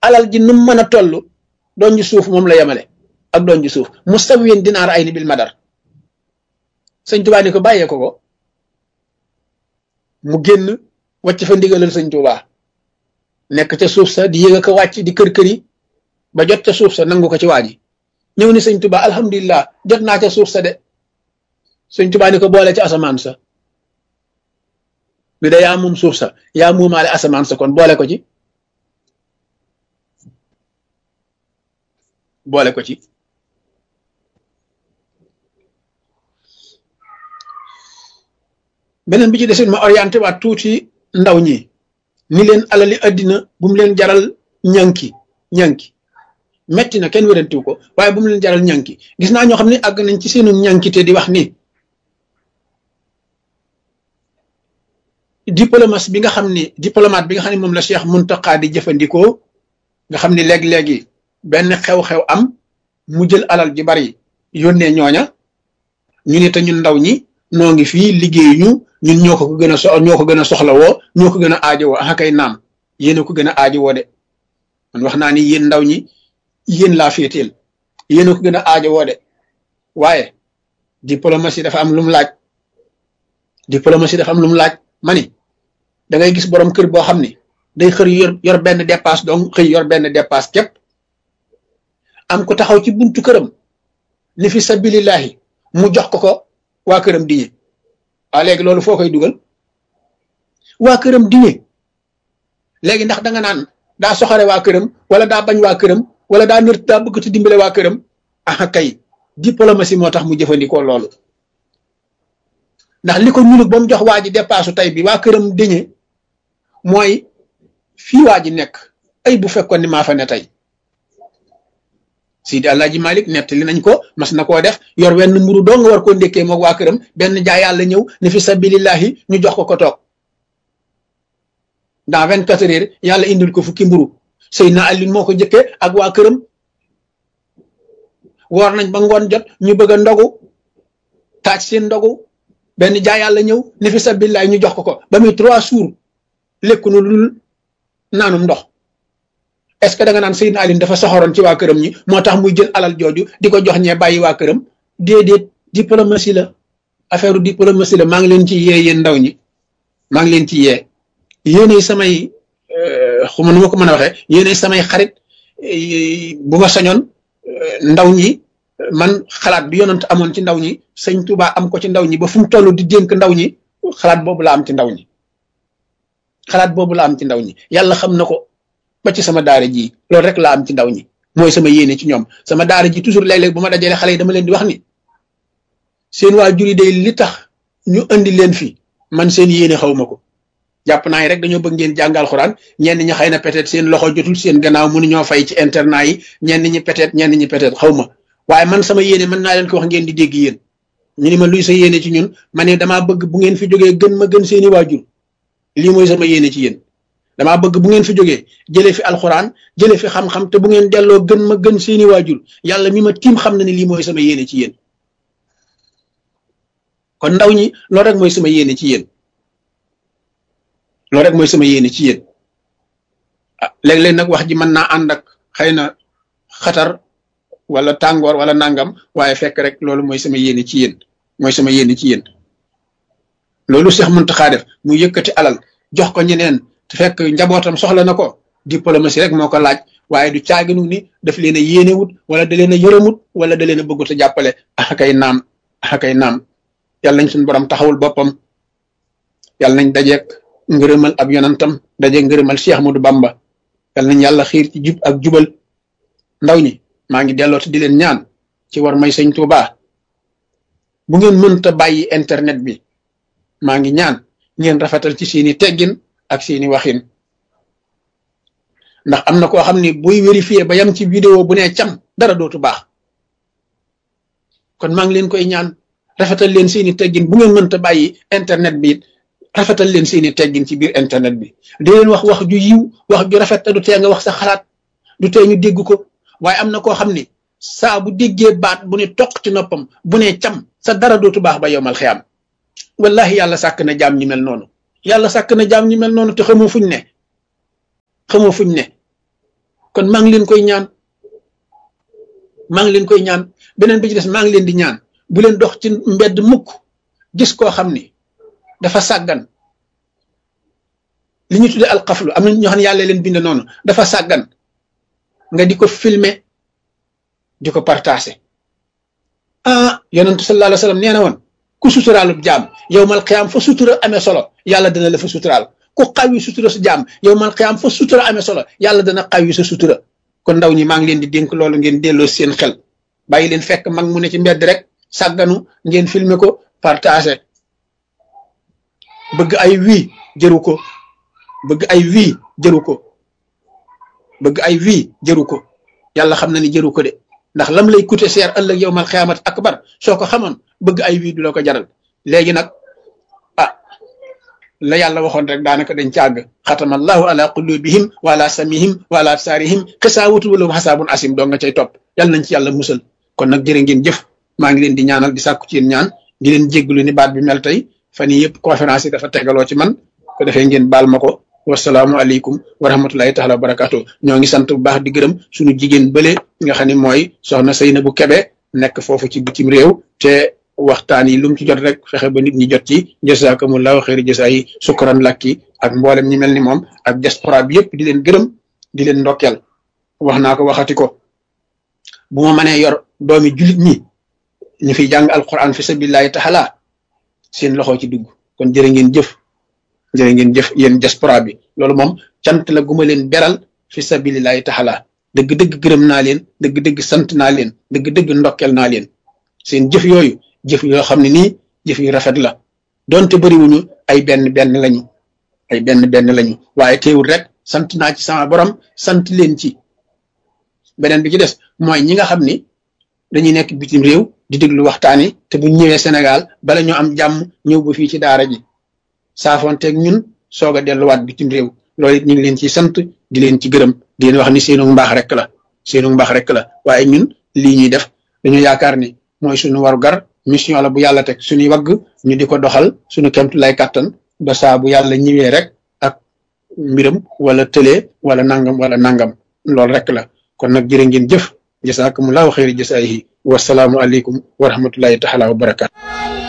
alal ji nu mu mën a toll doon ji suuf moom la yemale ak doon ji suuf mustawiyin dinaar ay ni bil madar sëñ Tuubaa ni ko bàyyee ko mu génn wàcc fa ndigalal sëñ Tuubaa nekk ca suuf sa di yëg ko wàcc di kër yi ba jot ca suuf sa nangu ko ci waa ji ñëw ni sëñ Tuubaa alhamdulilah jot naa ca suuf sa de sëñ Tuubaa ni ko boole ci asamaan sa bi da yaa moom suuf sa yaa moomaale asamaan sa kon boole ko ci beneen bi ci desin ma orienté waat tuuti ndaw ñi ni leen alali àddina bu mu leen jaral ñànki metti na kenn wérantiw ko waaye bu mu leen jaral ñànki gis naa ñoo xam ne àgg nañ ci seenu ñànkite di wax ni diplomate bi nga xam ne moom la Cheikh Muntaqa di jëfandikoo nga xam ni léegi-léegi benn xew-xew am mu jël alal ji bari yónnee ñooña ñu ne te ñun ndaw ñi noo ngi fii liggéeyu ñun ñoo ko gën a soxla woo ñoo ko gën a aajowoo ah kay naam yéen a ko gën a aajowoo de man wax naa ni yéen ndaw ñi yéen laa féeteel yéen a ko gën a aajowoo de waaye diplomatie dafa am lu mu laaj ma ni da ngay gis borom kër boo xam ni day xër yor benn dépasse donc xëy yor benn dépasse képp am ko taxaw ci buntu këram ni fi sabilillahi mu jox ko waa këram diñe waaw léegi loolu foo koy dugal waa këram diñe léegi ndax danga naan daa soxare waa këram wala daa bañ waa këram wala daa bëgg ci dimbale waa këram ah kay diplomatie moo tax mu jëfandikoo loolu ndax li ko ñulug ba mu jox waa ji dépassu tey bi waa këram diñe mooy fii waa ji nekk ay bu fekkoon ni maa fa ne tey Sidi Alaaji Malik nettali nañ ko mas na koo def yor wenn mburu doo nga war koo ndékkee moog waa këram benn jaay yàlla ñëw ne fi sabilillahi ñu jox ko toog dans 24 heures yàlla indil ko fukki mburu Seydina Ali moo ko njëkkee ak waa këram woor nañ ba ngoon jot ñu bëgg a ndogu taaj seen ndogu benn jaay yàlla ñëw ne fi sabilillahi ñu jox ko ba muy 3 jours lekku nu lul naanum ndox est-ce que da nga naan Seydina Ali dafa soxoroon ci waa këram ñi moo tax muy jël alal jooju di ko jox ñee bàyyi waa këram déedéet diplomatie la affaire diplomatie la maa ngi leen ci yee yéen ndaw ñi maa ngi leen ci yee yéenay samay xuma nu ma ko mën a waxee yéenay samay xarit bu ma sañoon ndaw ñi man xalaat bi yonent amoon ci ndaw ñi sëñ Tuubaa am ko ci ndaw ñi ba fu mu toll di dénk ndaw ñi xalaat boobu la am ci ndaw ñi yàlla xam na ko ba ci sama daara ji loolu rek laa am ci ndaw ñi mooy sama yéene ci ñoom sama daara ji toujours léeg-léeg bu ma dajalee xale yi dama leen di wax ni seen waajur yi day li tax ñu andi leen fi man seen yéene xaw ma ko jàpp naa rek dañoo bëgg ngeen jàngal xuraan ñenn ñi xëy na peut-être seen loxo jotul seen gannaaw mënuñoo fay ci internat yi ñenn ñi peut-être xaw ma waaye man sama yéene mën naa leen ko wax ngeen di dégg yéen ñu ni ma luy sa yéene ci ñun ma ne damaa bëgg bu ngeen fi jógee gën ma gën seeni waajur lii mooy sama yéene ci yéen damaa bëgg bu ngeen fi jógee jëlee fi alxuraan jëlee fi xam-xam te bu ngeen delloo gën ma gën seeni waajur yàlla mi ma tiim xam na ne lii mooy sama yéene ci yéen kon ndaw ñi loolu rek mooy sama yéene ci yéen ah léeg-léeg nag wax ji mën naa ànd ak xëy na xatar wala tàngoor wala nangam waaye fekk rek loolu mooy sama yéene ci yéen loolu Cheikh Mountakha def mu yëkkati alal jox ko ñeneen te fekk njabootam soxla na ko diplomatie rek moo ko laaj waaye du caaginu ni daf leen a yéenewut wala da leen a yërëmut wala da leen a bëggut a jàppale akay naam yàlla nañ suñu borom taxawul boppam yàlla nañ dajeek ngërëmal ab yonantam dajeek ngërëmal Cheikh Ahmadou Bamba yàlla nañ yàlla xiir ci jub ak jubal ndaw ñi maa ngi delloo te di leen ñaan ci war may sëñ Tuubaa bu ngeen mënta bàyyi internet bi maa ngi ñaan ngeen rafetal ci seeni teggin ak seeni waxin ndax am na koo xam ni buy vérifier ba yam ci vidéo bu ne cam dara dootu baax kon maa ngi leen koy ñaan rafetal leen seeni teggin bu ngeen mënta bàyyi internet bi rafetal leen seeni teggin ci biir internet bi di leen wax ju yiw wax ju rafet te du tee nga wax sa xalaat du tee ñu dégg ko waaye am na koo xam ni saa bu déggee baat bu ne toq ci noppam bu ne cam sa dara dootu baax ba yowmal xiyaam wallahi yàlla sàkk na jaam ñi mel noonu te xamoo fuñ ne kon maa ngi leen koy ñaan beneen bi ci des maa ngi leen di ñaan bu leen dox ci mbedd mukk gis koo xam ni dafa sàggan li ñu tuddee alxaflu am na ñoo xam ne yàlla leen bind noonu dafa sàggan nga di ko filmer di ko partager yonentu sallallahu alayhi wa sallam nee na woon ku suturaalub jaam yowmal qiyaam fa sutura amee solo yàlla dana la fa suturaal ku xawi sutura sa jaam yowmal qiyaam fa sutura amee solo yàlla dana xawi sa sutura kon ndaw ñi maa ngi leen di dénk loolu ngeen delloo seen xel bàyyi leen fekk mag mu ne ci mbedd rek sàgganu ngeen filmer ko partager bëgg ay wii jëru ko bëgg ay wii jëru ko yàlla xam na ni jëru ko de ndax lam lay coûter cher ëllëg yowmal xiyaamat akbar soo ko xamoon bëgg ay wii du la ko jaral léegi nag la yàlla waxoon rek daanaka dañ càgg xatama allahu ala qulubihim wa ala samihim wa ala absaarihim xisaawatu wala xasaabun asim doo nga cay topp yàlla nañ ci yàlla musal kon nag jërë ngeen jëf maa ngi leen di ñaanal di sàkku ci yéen ñaan di leen jégglu ni baat bi mel tey fan yii yëpp conférence yi dafa tegaloo ci man ko defee ngeen baal ma ko wasalaamu aleykum wa rahmatullahi taala wa barakaatu ñoo ngi sant bu baax di gërëm suñu jigéen bële nga xam ne mooy soxna Seynabu Kebe nekk foofu ci bitim réew te waxtaan yi lu mu ci jot rek fexe ba nit ñi jot ci jazakumullahu xeeri jasa yi sukran lakki ak mboolem ñi mel ni moom ak diaspora bi yëpp di leen gërëm di leen ndokkeel wax naa ko waxati ko bu ma mënee yor doomi julit ñi ñu fiy jàng alquran fi sabilillahi taala seen loxo ci dugg kon jërë ngeen jëf yéen diaspora bi loolu moom cant la guma leen beral fi sabilillahi taala dëgg-dëgg gërëm naa leen dëgg-dëgg sant naa leen dëgg-dëgg ndokkel naa leen seen jëf yooyu jëf yoo xam ne nii jëf yu rafet la donte bëriwuñu ay benn lañu waaye teewul rek sant naa ci sama borom sant leen ci beneen bi ci des mooy ñi nga xam ni dañuy nekk bitim réew di déglu waxtaan yi te bu ñëwee Sénégal bala ñoo am jàmm ñëw ba fii ci daara ji saafonteeg ñun soog a delluwaat bitim réew loolu it ñu ngi leen ci sant di leen ci gërëm di leen wax ni seenu mbaax rek la waaye ñun lii ñuy def dañu yaakaar ni mooy suñu waru gar mission la bu yàlla teg suñuy wagg ñu di ko doxal suñu kemtu lay kàttan ba saa bu yàlla ñëwee rek ak mbiram wala tëlee wala nangam loolu rek la kon nag jërë ngeen jëf jasaakumullahu xayri jasaayihi wasalaamu aleykum wa rahmatullahi taala wa barakaatu